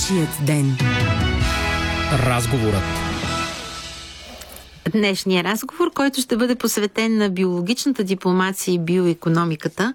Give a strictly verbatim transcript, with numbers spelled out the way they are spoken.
Вашият ден. Разговорът. Днешния разговор, който ще бъде посветен на биологичната дипломация и биоекономиката,